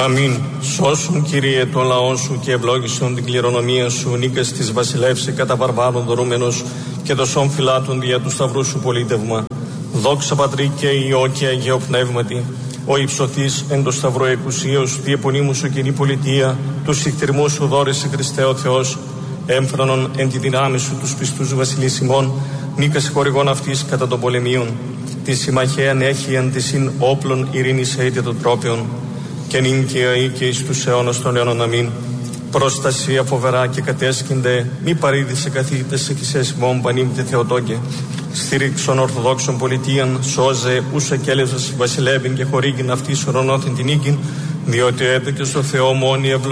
Αμήν. Σώσον, Κύριε, τον λαό σου και ευλόγησον την κληρονομία σου, νίκας της βασιλεύση κατά βαρβάρων δωρούμενος και δοσών φυλάτων δια του σταυρού σου πολίτευμα. Δόξα Πατρί και Υιό και Αγίο Πνεύματι, ο υψωθής εν το σταυρό εκουσίως, τη επωνύμου σου κοινή πολιτεία, του συχτηρμού σου δώρεσαι Χριστέ ο Θεός, έμφρανον εν τη δυνάμει σου τους πιστούς βασιλείς ημών, νίκας χορηγών αυτής κατά των πολεμίων, τη συμμαχαίαν έχιαν τη συν όπλων ειρήνης αίτια των τρόπαιων, και νυν και αεί και εις τους αιώνας των αιώνων αμήν. Προστασία φοβερά και κατέσκυνται, μη παρήδησε καθήτες εκεισές ημών πανήμητε Θεοτόκε. Στήριξον Ορθοδόξων πολιτείαν, σώζε ούσα κέλευσας βασιλεύειν και χορήγην αυτής ορονόθεν την οίκην, διότι έπαικε στο Θεό μόνη ευλογία.